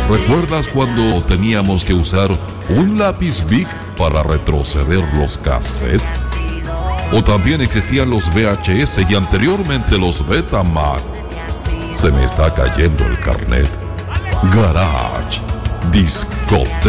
¿Recuerdas cuando teníamos que usar un lápiz Bic para retroceder los cassettes? O también existían los VHS y anteriormente los Betamax. Se me está cayendo el carnet. Garage, discoteca.